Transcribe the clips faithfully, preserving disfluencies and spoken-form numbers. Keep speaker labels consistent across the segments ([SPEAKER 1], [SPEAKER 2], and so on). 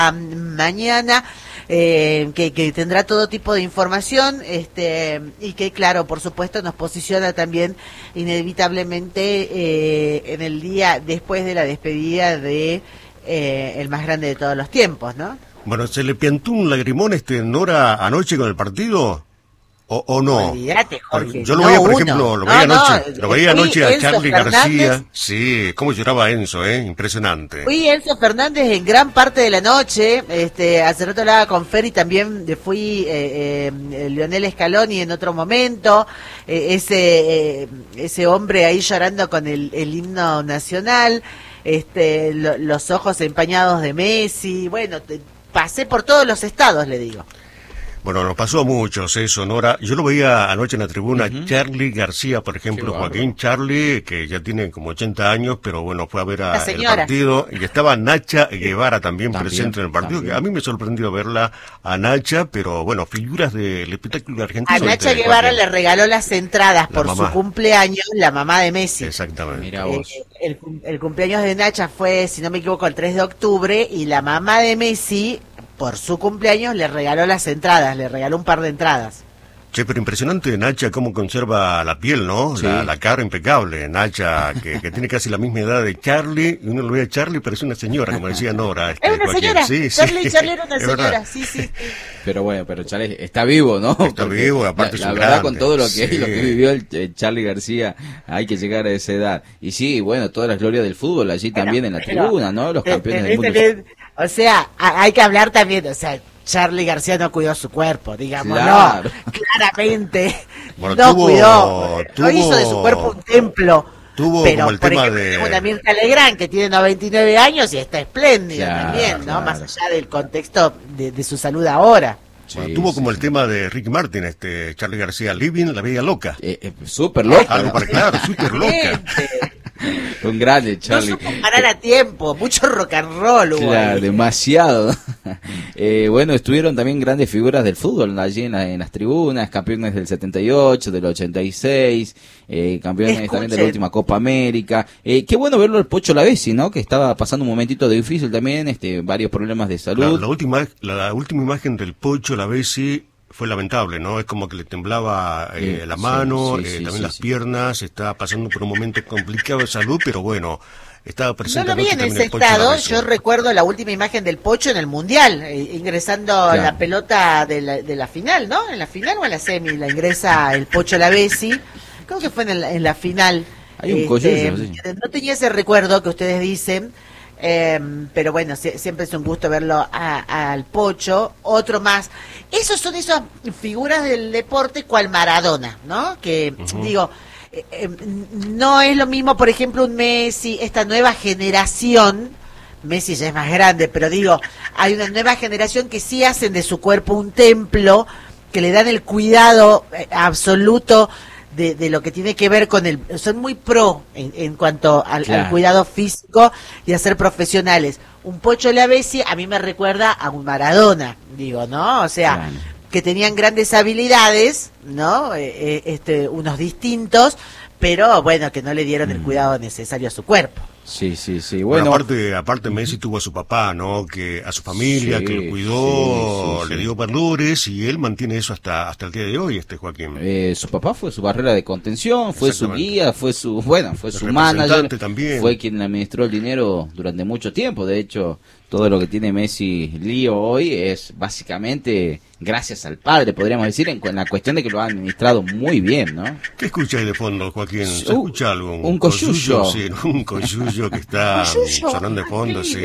[SPEAKER 1] mañana, eh, que, que tendrá todo tipo de información, este, y que claro, por supuesto nos posiciona también inevitablemente eh, en el día después de la despedida de eh, el más grande de todos los tiempos, ¿no?
[SPEAKER 2] Bueno, ¿se le piantó un lagrimón este Nora anoche con el partido? ¿O, o no?
[SPEAKER 1] Olvídate, Jorge.
[SPEAKER 2] Yo lo
[SPEAKER 1] no
[SPEAKER 2] veía, por
[SPEAKER 1] uno.
[SPEAKER 2] ejemplo, lo
[SPEAKER 1] no,
[SPEAKER 2] veía
[SPEAKER 1] no,
[SPEAKER 2] anoche, lo veía anoche a
[SPEAKER 1] Enzo
[SPEAKER 2] Charly
[SPEAKER 1] Fernández.
[SPEAKER 2] García. Sí, cómo lloraba Enzo, ¿eh? Impresionante.
[SPEAKER 1] Fui Enzo Fernández en gran parte de la noche. Este, hace rato hablaba con Fer y también fui eh, eh, Lionel Scaloni en otro momento. Eh, ese eh, ese hombre ahí llorando con el, el himno nacional. Este, lo, los ojos empañados de Messi. Bueno, te, pasé por todos los estados, le digo.
[SPEAKER 2] Bueno, nos pasó a muchos eso, Nora. Yo lo veía anoche en la tribuna,
[SPEAKER 3] Uh-huh.
[SPEAKER 2] Charly García, por ejemplo, Joaquín Charly, que ya tiene como ochenta años, pero bueno, fue a ver a el partido, y estaba Nacha Guevara también, también presente en el partido, también. Que a mí me sorprendió verla a Nacha, pero bueno, figuras del espectáculo argentino.
[SPEAKER 1] A Nacha Guevara Joaquín. Le regaló las entradas la por mamá. Su cumpleaños, la mamá de Messi.
[SPEAKER 2] Exactamente.
[SPEAKER 3] Mira vos.
[SPEAKER 1] Eh, el, el cumpleaños de Nacha fue, si no me equivoco, el tres de octubre, y la mamá de Messi, por su cumpleaños, le regaló las entradas, le regaló un par de entradas.
[SPEAKER 2] Che, pero impresionante Nacha cómo conserva la piel, ¿no? Sí. La, la cara impecable. Nacha, que, que tiene casi la misma edad de Charly, y uno lo ve a Charly, pero es una señora, como decía Nora. Este,
[SPEAKER 1] es una
[SPEAKER 2] cualquier.
[SPEAKER 1] señora,
[SPEAKER 2] sí,
[SPEAKER 1] Charly,
[SPEAKER 2] sí.
[SPEAKER 1] Charly era una
[SPEAKER 2] es
[SPEAKER 1] señora,
[SPEAKER 2] verdad.
[SPEAKER 1] sí, sí, sí.
[SPEAKER 3] Pero bueno, pero Charly está vivo, ¿no?
[SPEAKER 2] Está Porque vivo, aparte
[SPEAKER 3] la,
[SPEAKER 2] es un
[SPEAKER 3] la verdad
[SPEAKER 2] grande.
[SPEAKER 3] Con todo lo que,
[SPEAKER 2] sí.
[SPEAKER 3] lo que vivió el, el Charly García, hay que llegar a esa edad. Y sí, bueno, todas las glorias del fútbol allí bueno, también en la pero, tribuna, ¿no? Los campeones del mundo.
[SPEAKER 1] Que, o sea, hay que hablar también, o sea, Charly García no cuidó su cuerpo, digamos,
[SPEAKER 3] claro.
[SPEAKER 1] no, claramente
[SPEAKER 2] bueno,
[SPEAKER 1] no
[SPEAKER 2] tuvo,
[SPEAKER 1] cuidó,
[SPEAKER 2] tuvo,
[SPEAKER 1] no hizo de su cuerpo un templo.
[SPEAKER 2] Tuvo
[SPEAKER 1] pero,
[SPEAKER 2] como el
[SPEAKER 1] por
[SPEAKER 2] tema
[SPEAKER 1] ejemplo,
[SPEAKER 2] de...
[SPEAKER 1] una Mirta Legrand que tiene noventa y nueve años y está espléndida
[SPEAKER 3] claro,
[SPEAKER 1] también, ¿no?
[SPEAKER 3] Claro.
[SPEAKER 1] Más allá del contexto de, de su salud ahora.
[SPEAKER 2] Sí, bueno, tuvo sí, como sí. el tema de Ricky Martin, este Charly García, Living, la veía loca.
[SPEAKER 3] Eh, eh, súper loca.
[SPEAKER 2] Algo para claro, súper loca.
[SPEAKER 3] Un grande Charly.
[SPEAKER 1] No supo parar a tiempo, mucho rock and roll.
[SPEAKER 3] Claro,
[SPEAKER 1] ahí.
[SPEAKER 3] demasiado. eh, bueno, estuvieron también grandes figuras del fútbol allí en, la, en las tribunas, campeones del setenta y ocho, del ochenta y seis, eh, campeones Escuchen. también de la última Copa América. Eh, qué bueno verlo el Pocho Lavezzi, ¿no? Que estaba pasando un momentito difícil también, este, varios problemas de salud.
[SPEAKER 2] La, la última, la, la última imagen del Pocho Lavezzi fue lamentable, ¿no? Es como que le temblaba eh, sí, la mano, sí, sí, eh, sí, también sí, las sí. piernas, estaba pasando por un momento complicado de salud, pero bueno, estaba presente.
[SPEAKER 1] No lo vi en ese estado, yo recuerdo la última imagen del Pocho en el Mundial, eh, ingresando claro. la pelota de la, de la final, ¿no? En la final o en la semi, la ingresa el Pocho Lavezzi, creo que fue en la, en la final.
[SPEAKER 3] Hay un
[SPEAKER 1] este,
[SPEAKER 3] coyullo, sí.
[SPEAKER 1] No tenía ese recuerdo que ustedes dicen. Eh, pero bueno, si, siempre es un gusto verlo a, al Pocho. Otro más. Esos son esas figuras del deporte cual Maradona, ¿no? Que uh-huh. digo, eh, eh, no es lo mismo, por ejemplo, un Messi, esta nueva generación. Messi ya es más grande, pero digo, hay una nueva generación que sí hacen de su cuerpo un templo, que le dan el cuidado eh, absoluto De, de lo que tiene que ver con el... Son muy pro en, en cuanto al, claro. al cuidado físico y a ser profesionales. Un Pocho Lavezzi a mí me recuerda a un Maradona, digo, ¿no? O sea, claro. que tenían grandes habilidades, ¿no? Eh, eh, este, unos distintos, pero bueno, que no le dieron mm. el cuidado necesario a su cuerpo.
[SPEAKER 3] Sí, sí, sí.
[SPEAKER 2] Bueno, bueno aparte, aparte Messi tuvo a su papá, ¿no? Que a su familia, sí, que lo cuidó, sí, sí, le dio valores y él mantiene eso hasta hasta el día de hoy, este Joaquín.
[SPEAKER 3] Eh, su papá fue su barrera de contención, fue su guía, fue su, bueno, fue el su manager,
[SPEAKER 2] también.
[SPEAKER 3] Fue quien le administró el dinero durante mucho tiempo. De hecho, todo lo que tiene Messi lío hoy es básicamente gracias al padre, podríamos decir, en, en la cuestión de que lo ha administrado muy bien, ¿no?
[SPEAKER 2] ¿Qué escucha ahí de fondo, Joaquín? ¿Se
[SPEAKER 3] uh,
[SPEAKER 2] escucha algo?
[SPEAKER 3] Un, un coyuyo.
[SPEAKER 2] Sí, un coyuyo que está sonando de fondo, sí.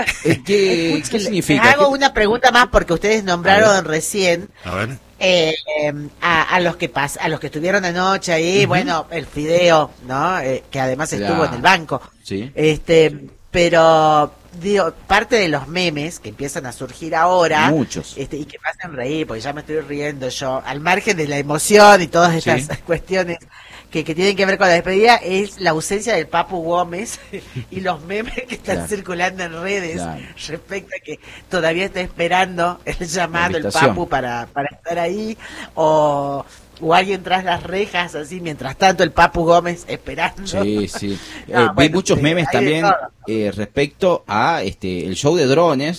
[SPEAKER 3] ¿Qué, ¿Qué significa?
[SPEAKER 1] Hago
[SPEAKER 3] ¿Qué?
[SPEAKER 1] una pregunta más porque ustedes nombraron recién
[SPEAKER 2] a, ver.
[SPEAKER 1] Eh, eh, a, a los que pas a los que estuvieron anoche ahí, uh-huh. bueno, el Fideo, ¿no? Eh, que además estuvo ya. en el banco.
[SPEAKER 3] Sí.
[SPEAKER 1] Este, pero digo, parte de los memes que empiezan a surgir ahora,
[SPEAKER 3] muchos,
[SPEAKER 1] este, y que me hacen reír, porque ya me estoy riendo yo, al margen de la emoción y todas estas sí. cuestiones que, que tienen que ver con la despedida, es la ausencia del Papu Gómez y los memes que están claro. circulando en redes claro. respecto a que todavía está esperando el llamado, el Papu para, para estar ahí, o... o alguien tras las rejas, así, mientras tanto el Papu Gómez esperando.
[SPEAKER 3] Sí, sí.
[SPEAKER 1] no,
[SPEAKER 3] eh,
[SPEAKER 1] bueno,
[SPEAKER 3] vi muchos
[SPEAKER 1] sí,
[SPEAKER 3] memes también eh, respecto a este el show de drones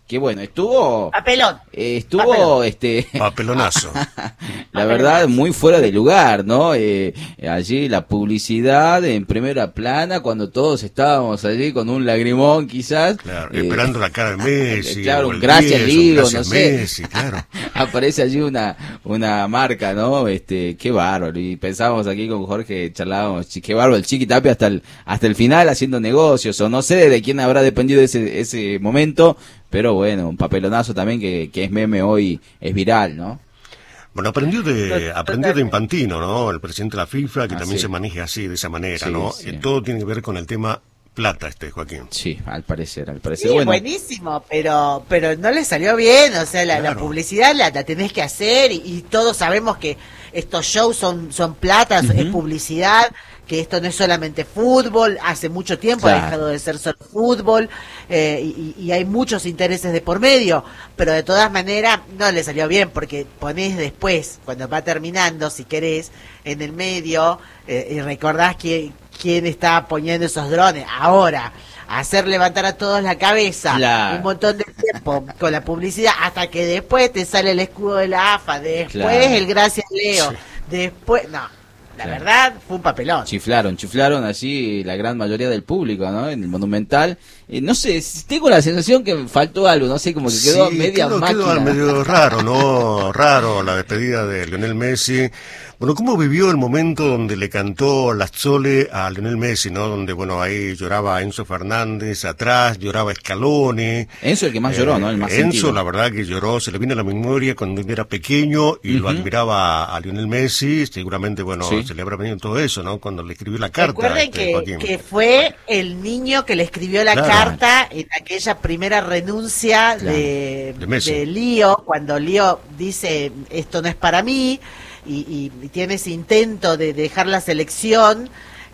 [SPEAKER 3] que bueno, estuvo...
[SPEAKER 1] Papelón.
[SPEAKER 3] Eh, estuvo,
[SPEAKER 1] Papelón.
[SPEAKER 3] este...
[SPEAKER 2] Papelonazo.
[SPEAKER 3] La verdad, muy fuera de lugar, ¿no? Eh, allí la publicidad en primera plana, cuando todos estábamos allí con un lagrimón, quizás.
[SPEAKER 2] Claro,
[SPEAKER 3] eh,
[SPEAKER 2] esperando la cara de Messi.
[SPEAKER 3] Claro,
[SPEAKER 2] o el
[SPEAKER 3] gracias,
[SPEAKER 2] diez,
[SPEAKER 3] Lío,
[SPEAKER 2] gracias
[SPEAKER 3] no sé.
[SPEAKER 2] Messi, claro.
[SPEAKER 3] Aparece allí una una marca, ¿no? Este, qué bárbaro. Y pensábamos aquí con Jorge, charlábamos, qué bárbaro, el Chiqui Tapia hasta el, hasta el final haciendo negocios, o no sé de quién habrá dependido ese, ese momento, pero bueno, un papelonazo también que, que es meme hoy, es viral, ¿no?
[SPEAKER 2] Bueno, aprendió de aprendió de Infantino, ¿no? El presidente de la FIFA, que
[SPEAKER 3] Ah,
[SPEAKER 2] también
[SPEAKER 3] sí.
[SPEAKER 2] se maneja así, de esa manera,
[SPEAKER 3] Sí,
[SPEAKER 2] ¿no?
[SPEAKER 3] sí.
[SPEAKER 2] Eh, todo tiene que ver con el tema plata, este, Joaquín.
[SPEAKER 3] Sí, al parecer, al parecer.
[SPEAKER 1] Sí,
[SPEAKER 3] bueno,
[SPEAKER 1] buenísimo, pero pero no le salió bien, o sea, la,
[SPEAKER 2] Claro.
[SPEAKER 1] la publicidad la, la tenés que hacer y, y todos sabemos que estos shows son son plata,
[SPEAKER 3] Ujú.
[SPEAKER 1] es publicidad, que esto no es solamente fútbol, hace mucho tiempo
[SPEAKER 3] Claro.
[SPEAKER 1] ha dejado de ser solo fútbol eh, y, y hay muchos intereses de por medio, pero de todas maneras no le salió bien porque ponés después, cuando va terminando, si querés, en el medio eh, y recordás que quién está poniendo esos drones. Ahora, hacer levantar a todos la cabeza
[SPEAKER 3] Claro.
[SPEAKER 1] un montón de tiempo con la publicidad hasta que después te sale el escudo de la A F A, después
[SPEAKER 3] Claro.
[SPEAKER 1] el gracias Leo,
[SPEAKER 2] Sí.
[SPEAKER 1] después, no, la
[SPEAKER 3] Claro.
[SPEAKER 1] verdad fue un papelón.
[SPEAKER 3] chiflaron, chiflaron allí la gran mayoría del público, ¿no? En el Monumental. Eh, no sé, tengo la sensación que faltó algo, no sé, como que quedó
[SPEAKER 2] Sí,
[SPEAKER 3] media
[SPEAKER 2] quedó,
[SPEAKER 3] máquina.
[SPEAKER 2] quedó medio raro, ¿no? Raro la despedida de Lionel Messi. Bueno, ¿cómo vivió el momento donde le cantó la Sole a Lionel Messi, ¿no? Donde, bueno, ahí lloraba Enzo Fernández atrás, lloraba Scaloni.
[SPEAKER 3] Enzo el que más lloró, ¿no? El más
[SPEAKER 2] Enzo,
[SPEAKER 3] sentido.
[SPEAKER 2] la verdad que lloró, se le vino a la memoria cuando él era pequeño y lo
[SPEAKER 3] Ujú.
[SPEAKER 2] admiraba a Lionel Messi. Seguramente, bueno,
[SPEAKER 3] Sí.
[SPEAKER 2] se le habrá venido todo eso, ¿no? Cuando le escribió la carta.
[SPEAKER 1] Recuerden
[SPEAKER 2] este,
[SPEAKER 1] que,
[SPEAKER 2] Joaquín.
[SPEAKER 1] que fue el niño que le escribió la
[SPEAKER 2] Claro.
[SPEAKER 1] carta en aquella primera renuncia
[SPEAKER 3] Claro.
[SPEAKER 1] de,
[SPEAKER 2] De Messi.
[SPEAKER 1] de Lío, cuando Lío dice esto no es para mí y, y- y tiene ese intento de dejar la selección.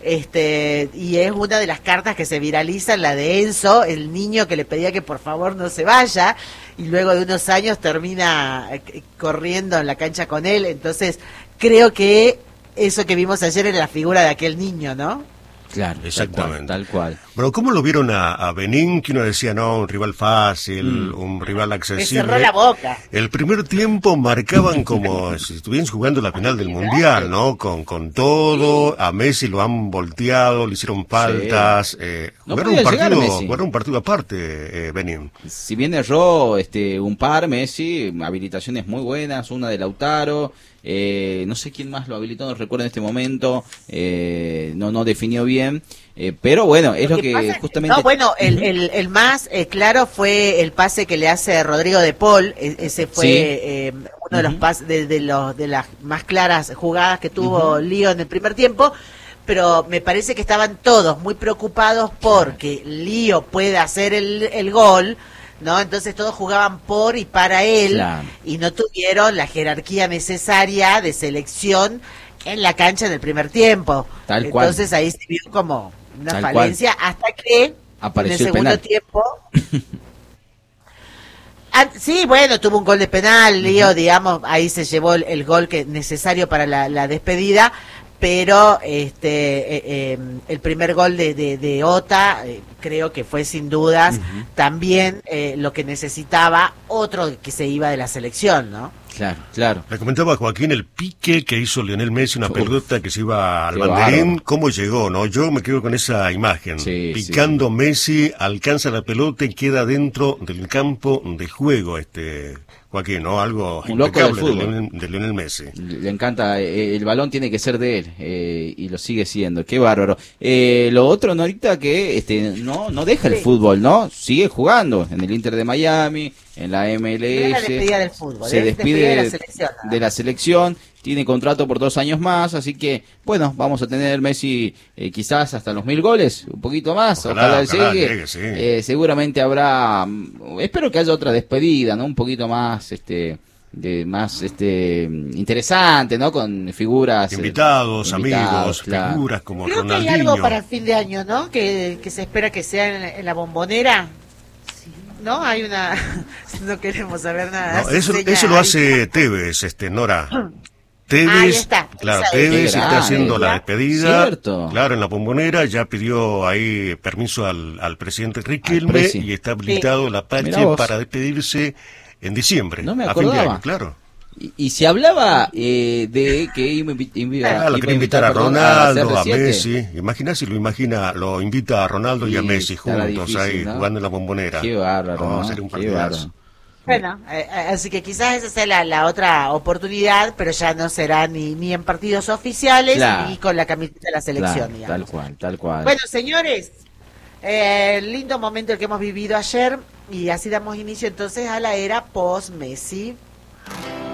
[SPEAKER 1] Este, y es una de las cartas que se viralizan, la de Enzo, el niño que le pedía que por favor no se vaya, y luego de unos años termina eh, corriendo en la cancha con él. Entonces, creo que eso que vimos ayer era la figura de aquel niño, ¿no?
[SPEAKER 3] Claro,
[SPEAKER 2] Exactamente.
[SPEAKER 3] Tal cual. Tal cual.
[SPEAKER 2] Bueno, ¿cómo lo vieron a, a Benín? Que uno decía, no, un rival fácil,
[SPEAKER 3] Mm.
[SPEAKER 2] un rival
[SPEAKER 1] Me
[SPEAKER 2] accesible.
[SPEAKER 1] cerró la boca.
[SPEAKER 2] El primer tiempo marcaban como si estuvieran jugando la final del Mundial, ¿no? Con, con todo, a Messi lo han volteado, le hicieron faltas. Eh,
[SPEAKER 3] No
[SPEAKER 2] jugaron, un
[SPEAKER 3] podía llegar
[SPEAKER 2] partido,
[SPEAKER 3] Messi.
[SPEAKER 2] jugaron un partido aparte, eh, Benín.
[SPEAKER 3] Si bien erró este un par, Messi, habilitaciones muy buenas, una de Lautaro, eh, no sé quién más lo habilitó, no recuerdo en este momento, eh, no no definió bien, eh, pero bueno, es lo, que,
[SPEAKER 1] pasa es-
[SPEAKER 3] justamente...
[SPEAKER 1] No, bueno, el,
[SPEAKER 3] Ujú.
[SPEAKER 1] el, el más eh, claro fue el pase que le hace Rodrigo de Paul. E- ese fue
[SPEAKER 3] Sí.
[SPEAKER 1] eh, uno de los
[SPEAKER 3] Ujú.
[SPEAKER 1] pases de, de los de las más claras jugadas que tuvo
[SPEAKER 3] Ujú.
[SPEAKER 1] Lío en el primer tiempo. Pero me parece que estaban todos muy preocupados porque Lío pueda hacer el, el gol, ¿no? Entonces todos jugaban por y para él
[SPEAKER 3] Claro.
[SPEAKER 1] y no tuvieron la jerarquía necesaria de selección en la cancha en el primer tiempo.
[SPEAKER 3] Tal cual.
[SPEAKER 1] Entonces ahí se vio como una
[SPEAKER 3] Tal
[SPEAKER 1] falencia hasta que
[SPEAKER 3] Apareció
[SPEAKER 1] en
[SPEAKER 3] el
[SPEAKER 1] el segundo
[SPEAKER 3] penal.
[SPEAKER 1] tiempo Ah, sí, bueno, tuvo un gol de penal, Lío, digamos, ahí se llevó el, el gol que necesario para la, la despedida, pero este eh, eh, el primer gol de, de, de Ota eh, creo que fue sin dudas
[SPEAKER 3] Ujú.
[SPEAKER 1] también eh, lo que necesitaba otro que se iba de la selección, ¿no?
[SPEAKER 3] Claro, claro.
[SPEAKER 2] Le comentaba a Joaquín el pique que hizo Lionel Messi, una
[SPEAKER 3] Uf,
[SPEAKER 2] pelota que se iba al
[SPEAKER 3] qué
[SPEAKER 2] banderín.
[SPEAKER 3] bárbaro.
[SPEAKER 2] ¿Cómo llegó, no? Yo me quedo con esa imagen.
[SPEAKER 3] Sí,
[SPEAKER 2] Picando Messi, alcanza la pelota y queda dentro del campo de juego, este Joaquín, ¿no? Algo
[SPEAKER 3] Un loco del
[SPEAKER 2] impecable de
[SPEAKER 3] fútbol.
[SPEAKER 2] Lionel, de Lionel Messi.
[SPEAKER 3] Le encanta, eh, el balón tiene que ser de él, eh, y lo sigue siendo, qué bárbaro. Eh, lo otro, Norita, que este no no deja el
[SPEAKER 1] Sí.
[SPEAKER 3] fútbol, ¿no? Sigue jugando en el Inter de Miami, en la M L S.
[SPEAKER 1] No es la despedida del fútbol,
[SPEAKER 3] se
[SPEAKER 1] es
[SPEAKER 3] despide
[SPEAKER 1] despedida de la selección, nada
[SPEAKER 3] de la selección, tiene contrato por dos años más, así que, bueno, vamos a tener Messi eh, quizás hasta los mil goles, un poquito más,
[SPEAKER 2] Ojalá,
[SPEAKER 3] ojalá,
[SPEAKER 2] ojalá
[SPEAKER 3] llegue.
[SPEAKER 2] llegue, sí.
[SPEAKER 3] Eh, seguramente habrá, mm, espero que haya otra despedida, ¿no? Un poquito más, este... de más este interesante, ¿no? Con figuras eh,
[SPEAKER 2] Invitados,
[SPEAKER 3] invitados,
[SPEAKER 2] amigos,
[SPEAKER 3] claro.
[SPEAKER 2] figuras como
[SPEAKER 1] Creo que hay
[SPEAKER 2] Ronaldinho.
[SPEAKER 1] algo para el fin de año, ¿no? Que, que se espera que sea en, en la Bombonera. ¿No? Hay una... no queremos saber nada.
[SPEAKER 2] No,
[SPEAKER 1] Hace
[SPEAKER 2] eso,
[SPEAKER 1] señas
[SPEAKER 2] eso lo
[SPEAKER 1] ahí.
[SPEAKER 2] hace Tevez, este, Nora. Tevez, ahí está, claro, Tevez está haciendo la despedida,
[SPEAKER 3] ¿cierto?
[SPEAKER 2] Claro, en la Bombonera, ya pidió ahí permiso al, al presidente Riquelme y está habilitado sí. la Apache para despedirse en diciembre,
[SPEAKER 3] no me
[SPEAKER 2] a fin de
[SPEAKER 3] año,
[SPEAKER 2] claro.
[SPEAKER 3] Y, y se hablaba eh, de que iba, iba,
[SPEAKER 2] ah,
[SPEAKER 3] iba
[SPEAKER 2] a invitar a Ronaldo, a, a Messi. Imagina si lo imagina, lo invita a Ronaldo sí, y a Messi juntos difícil, ahí ¿no? jugando en la Bombonera.
[SPEAKER 3] Qué bárbaro,
[SPEAKER 2] no,
[SPEAKER 3] ¿no?
[SPEAKER 2] Sería un
[SPEAKER 3] Qué bárbaro.
[SPEAKER 1] Bueno, eh, así que quizás esa sea la, la otra oportunidad, pero ya no será ni, ni en partidos oficiales claro. ni con la camiseta de la selección.
[SPEAKER 3] Claro, tal cual, tal cual.
[SPEAKER 1] Bueno, señores, eh, lindo momento el que hemos vivido ayer y así damos inicio entonces a la era post-Messi.